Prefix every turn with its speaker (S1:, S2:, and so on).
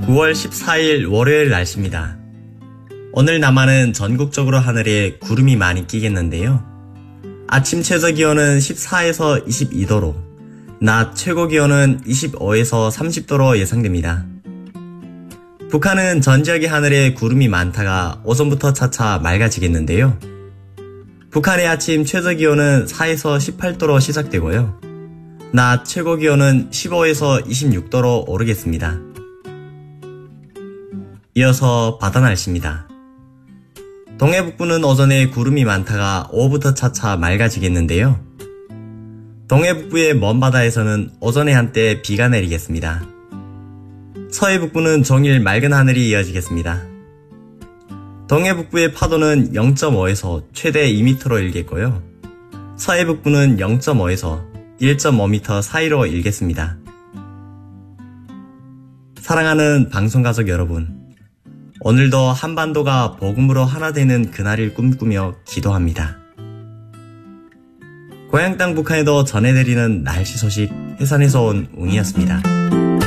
S1: 9월 14일 월요일 날씨입니다. 오늘 남한은 전국적으로 하늘에 구름이 많이 끼겠는데요. 아침 최저기온은 14에서 22도로, 낮 최고기온은 25에서 30도로 예상됩니다. 북한은 전 지역의 하늘에 구름이 많다가 오전부터 차차 맑아지겠는데요. 북한의 아침 최저기온은 4에서 18도로 시작되고요. 낮 최고기온은 15에서 26도로 오르겠습니다. 이어서 바다 날씨입니다. 동해북부는 오전에 구름이 많다가 오후부터 차차 맑아지겠는데요. 동해북부의 먼 바다에서는 오전에 한때 비가 내리겠습니다. 서해북부는 종일 맑은 하늘이 이어지겠습니다. 동해북부의 파도는 0.5에서 최대 2m로 일겠고요. 서해북부는 0.5에서 1.5m 사이로 일겠습니다. 사랑하는 방송가족 여러분, 오늘도 한반도가 복음으로 하나 되는 그날을 꿈꾸며 기도합니다. 고향 땅 북한에도 전해드리는 날씨 소식 해산에서 온 웅이었습니다.